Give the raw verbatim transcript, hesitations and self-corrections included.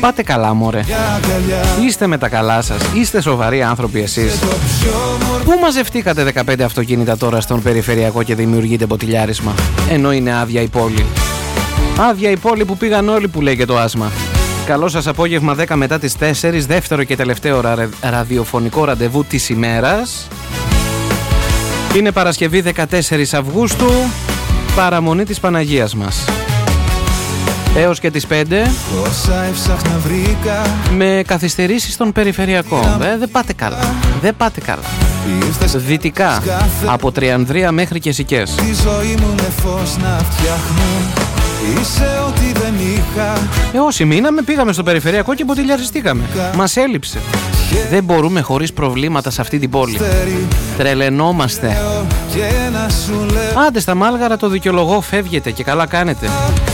Πάτε καλά μωρέ. Είστε με τα καλά σας. Είστε σοβαροί άνθρωποι εσείς. Πού μαζευτήκατε δεκαπέντε αυτοκίνητα τώρα στον περιφερειακό και δημιουργείτε μποτιλιάρισμα, ενώ είναι άδεια η πόλη? Άδεια η πόλη που πήγαν όλοι, που λέει και το άσμα. Καλό σας απόγευμα, δέκα μετά τις τέσσερις, δεύτερο και τελευταίο ρα, ραδιοφωνικό ραντεβού της ημέρας. Είναι Παρασκευή δεκατέσσερις Αυγούστου, παραμονή της Παναγίας μας. Έως και τις πέντε, με καθυστερήσεις στον περιφερειακό. Ε, δεν πάτε καλά, δεν πάτε καλά. Δυτικά, από Τριανδρία μέχρι και Σικές. Ε, όσοι μείναμε πήγαμε στο περιφερειακό και μποτιλιαριστήκαμε. Μας έλειψε. Δεν μπορούμε χωρίς προβλήματα σε αυτή την πόλη. Τρελαινόμαστε. Άντε στα Μάλγαρα, το δικαιολογώ, φεύγετε και καλά κάνετε.